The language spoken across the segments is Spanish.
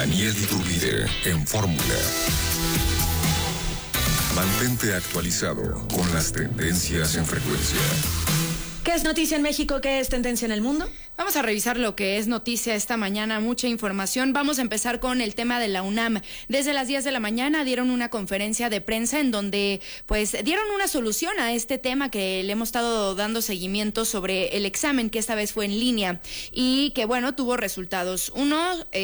Daniel Iturbide en Fórmula. Mantente actualizado con las tendencias en frecuencia. ¿Qué es noticia en México? ¿Qué es tendencia en el mundo? Vamos a revisar lo que es noticia esta mañana, mucha información. Vamos a empezar con el tema de la UNAM. Desde las 10 de la mañana dieron una conferencia de prensa en donde pues dieron una solución a este tema que le hemos estado dando seguimiento sobre el examen, que esta vez fue en línea y que bueno, tuvo resultados. Uno,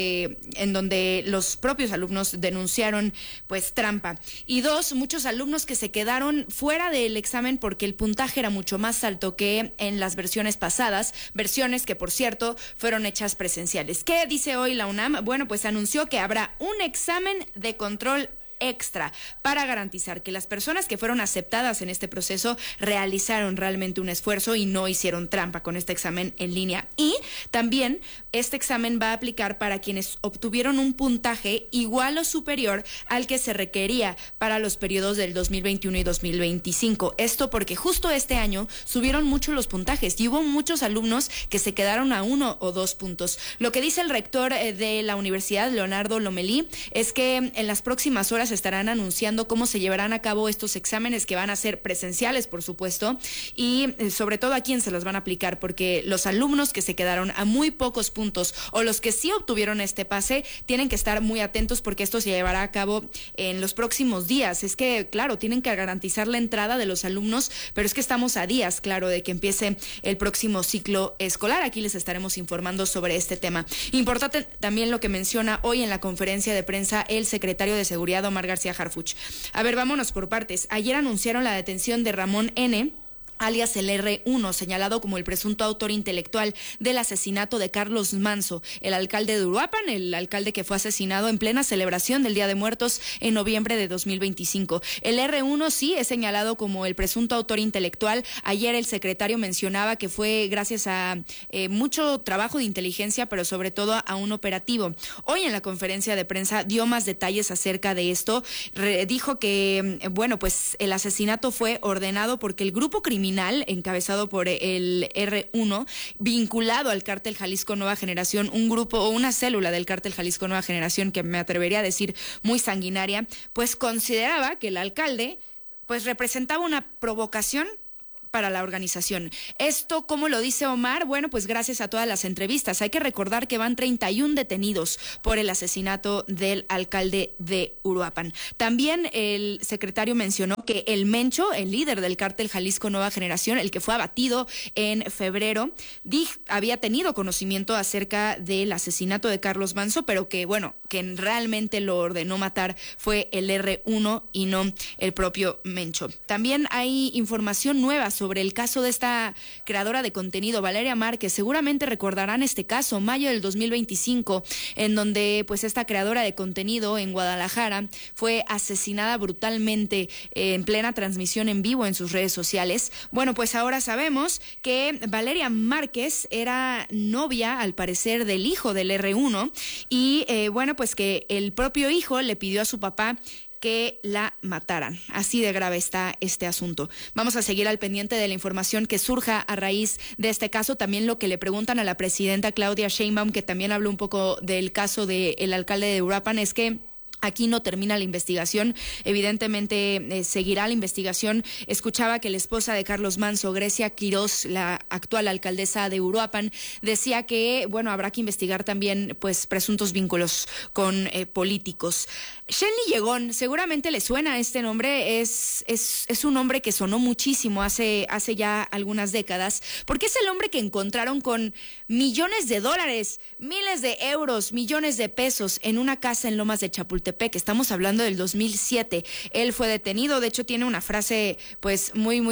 en donde los propios alumnos denunciaron pues trampa. Y dos, muchos alumnos que se quedaron fuera del examen porque el puntaje era mucho más alto que en las versiones pasadas, versiones que por cierto fueron hechas presenciales. ¿Qué dice hoy la UNAM? Bueno, pues anunció que habrá un examen de control extra para garantizar que las personas que fueron aceptadas en este proceso realizaron realmente un esfuerzo y no hicieron trampa con este examen en línea. Y también este examen va a aplicar para quienes obtuvieron un puntaje igual o superior al que se requería para los periodos del 2021 y 2025. Esto porque justo este año subieron mucho los puntajes y hubo muchos alumnos que se quedaron a 1 o 2 puntos. Lo que dice el rector de la universidad, Leonardo Lomelí, es que en las próximas horas estarán anunciando cómo se llevarán a cabo estos exámenes, que van a ser presenciales, por supuesto, y sobre todo a quién se los van a aplicar, porque los alumnos que se quedaron a muy pocos puntos o los que sí obtuvieron este pase tienen que estar muy atentos porque esto se llevará a cabo en los próximos días. Es que, claro, tienen que garantizar la entrada de los alumnos, pero es que estamos a días, claro, de que empiece el próximo ciclo escolar. Aquí les estaremos informando sobre este tema. Importante también lo que menciona hoy en la conferencia de prensa el secretario de Seguridad, Omar García Harfuch. A ver, vámonos por partes. Ayer anunciaron la detención de Ramón N., alias el R1, señalado como el presunto autor intelectual del asesinato de Carlos Manzo, el alcalde de Uruapan, el alcalde que fue asesinado en plena celebración del Día de Muertos en noviembre de 2025. El R1 sí es señalado como el presunto autor intelectual. Ayer el secretario mencionaba que fue gracias a mucho trabajo de inteligencia, pero sobre todo a un operativo. Hoy en la conferencia de prensa dio más detalles acerca de esto. Dijo que, bueno, pues el asesinato fue ordenado porque el grupo criminal encabezado por el R1, vinculado al cártel Jalisco Nueva Generación, un grupo o una célula del cártel Jalisco Nueva Generación que me atrevería a decir muy sanguinaria, pues consideraba que el alcalde pues representaba una provocación para la organización. Esto, ¿cómo lo dice Omar? Bueno, pues gracias a todas las entrevistas. Hay que recordar que van 31 detenidos por el asesinato del alcalde de Uruapan. También el secretario mencionó que el Mencho, el líder del cártel Jalisco Nueva Generación, el que fue abatido en febrero, había tenido conocimiento acerca del asesinato de Carlos Manzo, pero que, bueno, que realmente lo ordenó matar fue el R1 y no el propio Mencho. También hay información nueva sobre el caso de esta creadora de contenido, Valeria Márquez. Seguramente recordarán este caso, mayo del 2025, en donde pues esta creadora de contenido en Guadalajara fue asesinada brutalmente en plena transmisión en vivo en sus redes sociales. Bueno, pues ahora sabemos que Valeria Márquez era novia, al parecer, del hijo del R1 y bueno, pues que el propio hijo le pidió a su papá que la mataran. Así de grave está este asunto. Vamos a seguir al pendiente de la información que surja a raíz de este caso. También lo que le preguntan a la presidenta Claudia Sheinbaum, que también habló un poco del caso del alcalde de Uruapan, es que aquí no termina la investigación, evidentemente seguirá la investigación. Escuchaba que la esposa de Carlos Manzo, Grecia Quirós, la actual alcaldesa de Uruapan, decía que, bueno, habrá que investigar también pues presuntos vínculos con políticos. Shenly Llegón, seguramente le suena este nombre, es un hombre que sonó muchísimo hace ya algunas décadas, porque es el hombre que encontraron con millones de dólares, miles de euros, millones de pesos en una casa en Lomas de Chapultepec. Estamos hablando del 2007. Él fue detenido, de hecho tiene una frase pues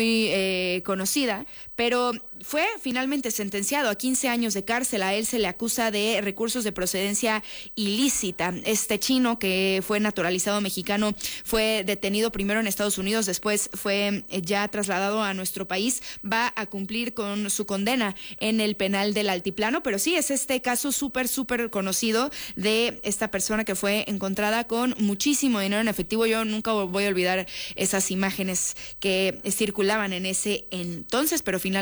muy conocida, pero fue finalmente sentenciado a 15 años de cárcel. A él se le acusa de recursos de procedencia ilícita. Este chino, que fue naturalizado mexicano, fue detenido primero en Estados Unidos, después fue ya trasladado a nuestro país. Va a cumplir con su condena en el penal del Altiplano, pero sí, es este caso súper conocido de esta persona que fue encontrada con muchísimo dinero en efectivo. Yo nunca voy a olvidar esas imágenes que circulaban en ese entonces, pero finalmente pues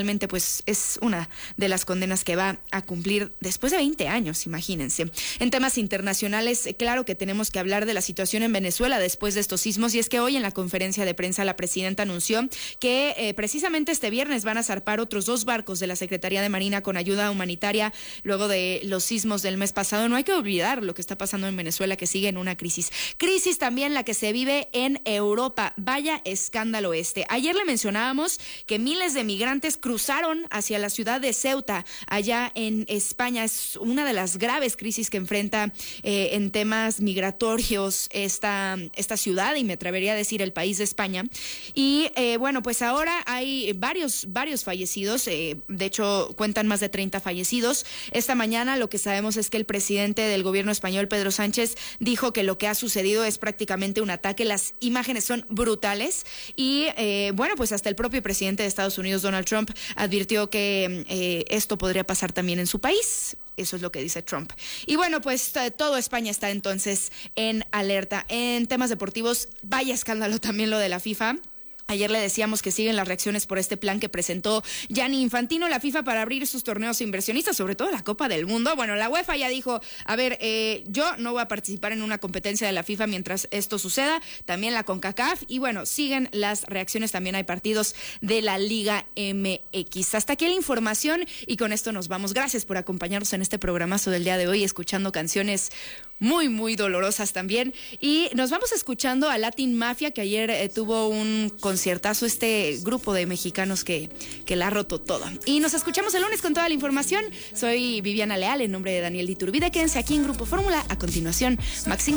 pues es una de las condenas que va a cumplir después de 20 años, imagínense. En temas internacionales, claro que tenemos que hablar de la situación en Venezuela después de estos sismos, y es que hoy en la conferencia de prensa la presidenta anunció que precisamente este viernes van a zarpar otros 2 barcos de la Secretaría de Marina con ayuda humanitaria luego de los sismos del mes pasado. No hay que olvidar lo que está pasando en Venezuela, que sigue en una crisis. Crisis también la que se vive en Europa. Vaya escándalo este. Ayer le mencionábamos que miles de migrantes cruzaron hacia la ciudad de Ceuta, allá en España. Es una de las graves crisis que enfrenta en temas migratorios esta ciudad, y me atrevería a decir el país de España. Y bueno, pues ahora hay varios fallecidos. De hecho, cuentan más de 30 fallecidos. Esta mañana lo que sabemos es que el presidente del gobierno español, Pedro Sánchez, dijo que lo que ha sucedido es prácticamente un ataque. Las imágenes son brutales y bueno, pues hasta el propio presidente de Estados Unidos, Donald Trump, advirtió que esto podría pasar también en su país. Eso es lo que dice Trump. Y bueno, pues todo España está entonces en alerta. En temas deportivos, vaya escándalo también lo de la FIFA. Ayer le decíamos que siguen las reacciones por este plan que presentó Gianni Infantino, la FIFA, para abrir sus torneos inversionistas, sobre todo la Copa del Mundo. Bueno, la UEFA ya dijo, a ver, yo no voy a participar en una competencia de la FIFA mientras esto suceda, también la CONCACAF, y bueno, siguen las reacciones, también hay partidos de la Liga MX. Hasta aquí la información y con esto nos vamos. Gracias por acompañarnos en este programazo del día de hoy, escuchando canciones muy, muy dolorosas también. Y nos vamos escuchando a Latin Mafia, que ayer tuvo un conciertazo, este grupo de mexicanos que la ha roto toda. Y nos escuchamos el lunes con toda la información. Soy Viviana Leal, en nombre de Daniel Iturbide. Quédense aquí en Grupo Fórmula. A continuación, Maxine